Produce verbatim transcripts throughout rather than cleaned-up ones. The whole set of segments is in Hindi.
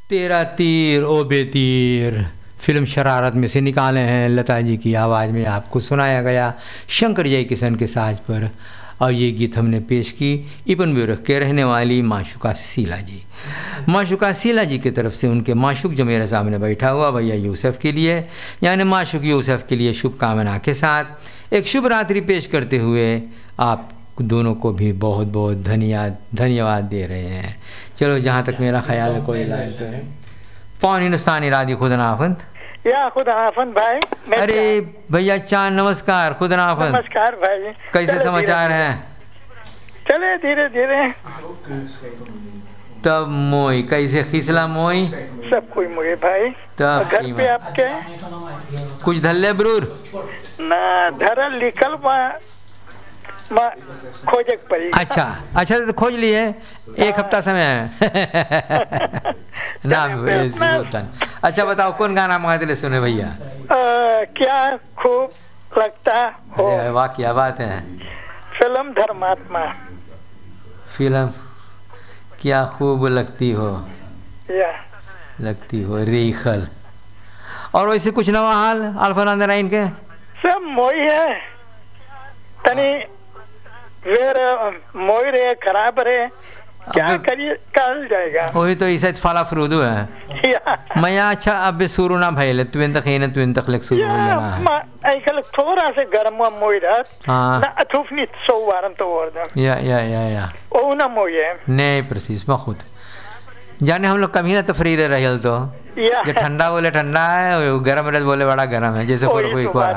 तेरा तीर ओ बेतीर फिल्म शरारत में से निकाले हैं। लता जी की आवाज़ में आपको सुनाया गया शंकर जयकिशन के साज पर, और ये गीत हमने पेश की इब्न बेरुख के रहने वाली माशुका शीला जी। माशुका शीला जी की तरफ से उनके माशुक जो मेरे सामने बैठा हुआ भैया यूसुफ के लिए, यानी माशुक यूसुफ के लिए शुभकामना के साथ एक शुभ रात्रि पेश करते हुए आप दोनों को भी बहुत बहुत धन्यवाद धन्यवाद दे रहे हैं। चलो, जहाँ तक मेरा ख्याल है कोई लाइन पे है। पौन हिंदुस्तानी राधी खुदनाफंत या खुदनाफंत भाई। अरे भैया चांद नमस्कार। खुदनाफंत नमस्कार भाई, कैसे समाचार हैं? चले धीरे धीरे। तब मोई कैसे खिसला मोई सब कोई मोई भाई। तब घर पे आपके कुछ धल्ले ब्रूर ना धरल लिखल बा खोजे पड़ी। अच्छा अच्छा, तो खोज लिए एक हफ्ता समय है ना। अच्छा बताओ कौन गाना मंगाते ले सुने भैया? क्या खूब लगता हो। वाह क्या बात है। फिल्म धर्मात्मा। फिल्म क्या खूब लगती हो या लगती हो रेखल। और वैसे कुछ नवा हाल अल्फा नारायण के सब मोई है तनी वेर मोई रे खराब रे क्या करिए कल जाएगा। वही तो इसे फाला फ्रूदू है मैं अच्छा अब शुरू ना भइले तुन तक है ना तुन तक लेक शुरू हो जाना है ऐकल थोड़ा से गर्म मोई रात ना अथुफनी सो वारम तो वर्दम या या या या ओ ना मोई है नहीं प्रेसिस मैं खुद जाने हम लोग कभी ना तफरीर रहल तो ये ठंडा बोले ठंडा है, गर्म रह बोले बड़ा गर्म है, जैसे कोई कोई को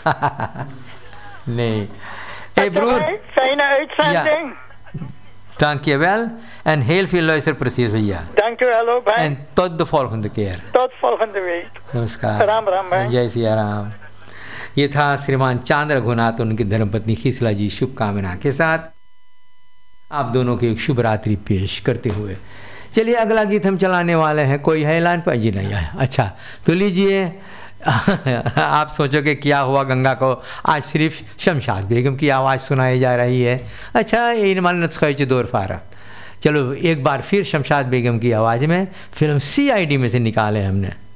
नहीं ए ब्रूर ja. Dank je wel en heel veel luister precies भैया। Dank u wel भाई। En tot de volgende keer। Tot volgende week। नमस्कार। राम राम भाई। जय सिया राम। ये था श्रीमान चांद रघुनाथ उनकी धर्मपत्नी खिसला जी शुभकामना के साथ आप दोनों की एक शुभ रात्रि पेश करते हुए चलिए अगला गीत हम चलाने वाले हैं। कोई है ऐलान पर? जी नहीं है। अच्छा तो लीजिए आप सोचोगे क्या हुआ गंगा को, आज सिर्फ शमशाद बेगम की आवाज़ सुनाई जा रही है। अच्छा इन मन दौर फारा। चलो एक बार फिर शमशाद बेगम की आवाज़ में फिल्म सी आई डी में से निकाले हमने।